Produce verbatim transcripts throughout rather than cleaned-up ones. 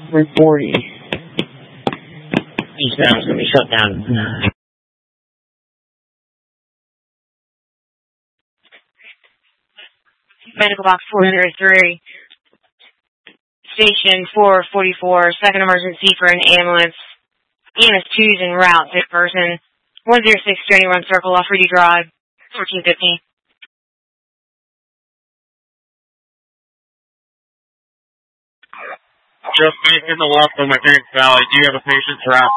three forty. Eastbound is going to be shut down. Medical box four zero three. Station four forty-four. Second emergency for an ambulance. E M S two's en route. Sick person. one zero six Journey Run Circle off Rudy Drive. fourteen fifteen. Just making the left on Mechanics Valley. Do you have a patient's route?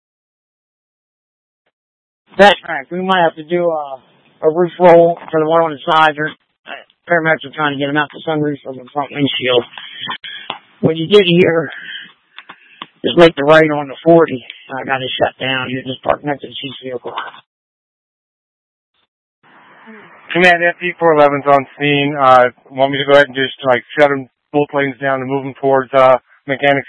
That's right. We might have to do a, a roof roll for the one on the side. Or, uh, paramedics are trying to get him out the sunroof from the front windshield. When you get here, just make the right on the forty. I got it shut down. You just park next to the chief's vehicle. Command F D four eleven's on scene. Uh, want me to go ahead and just like shut them both lanes down and move them towards uh, Mechanics?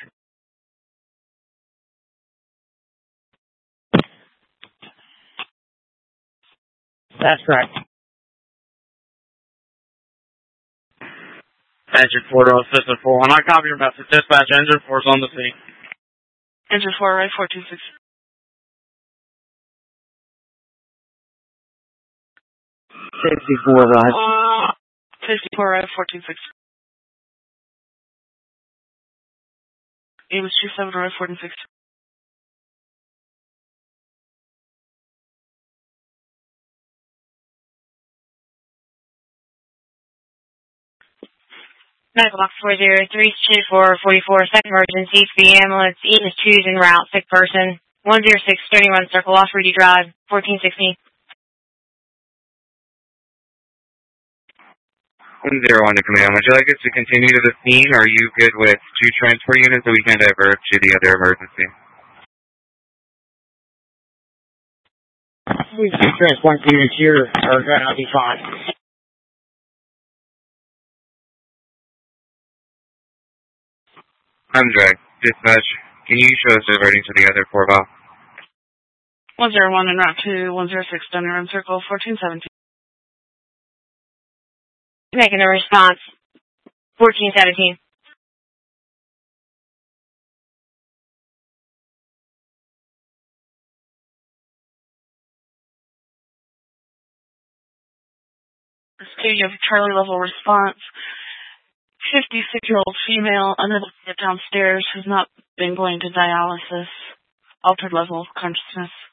That's correct. Engine four to assistant four. When I copy your message, dispatch engine four is on the scene. Engine four, right, four two six. sixty-four, right. fifty-four, right, four two six. It was two seven, right, four two six. Medical box four zero three, two four forty-four, second emergency for the ambulance. E M S two's en route, sick person. one zero six Journey Run Circle off Rudy Drive, fourteen sixteen. one zero one to command. Would you like us to continue to the scene, or are you good with two transfer units so we can divert to the other emergency? We can transport units here, or that'll be fine. I'm Drag. Dispatch, can you show us diverting to the other four valve? one zero one en route to one zero six Journey Run Circle, fourteen seventeen. Making the response, fourteen seventeen. Studio Charlie level response. fifty-six-year-old female unable to get downstairs who's not been going to dialysis. Altered level of consciousness.